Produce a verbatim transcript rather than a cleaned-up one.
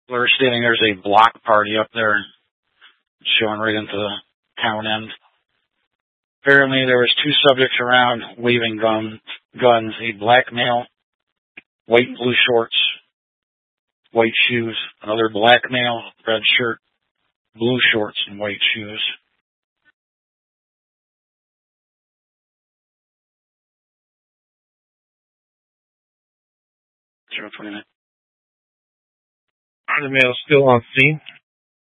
we were stating there's a block party up there showing right into the town end. Apparently there was two subjects around waving guns, guns, a black male, white and blue shorts, white shoes, another black male, red shirt, blue shorts, and white shoes. zero twenty-nine. Are the males still on scene?